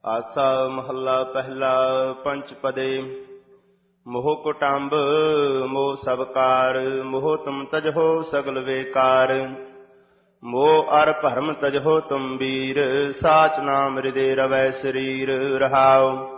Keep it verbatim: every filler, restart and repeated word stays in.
ਆਸਾ ਮਹੱਲਾ ਪਹਿਲਾ ਪੰਚ ਪਦੇ। ਮੋਹ ਕੁਟੰਬ ਮੋਹ ਸਭ ਕਾਰ, ਮੋਹ ਤੁਮ ਤਜਹੋ ਸਗਲ ਵੇਕਾਰ। ਮੋਹ ਅਰ ਭਰਮ ਤਜਹੋ ਤੁਮ ਵੀਰ, ਸਾਚ ਨਾਮ ਹਿਰਦੇ ਰਵੈ ਸਰੀਰ ਰਹਾਉ।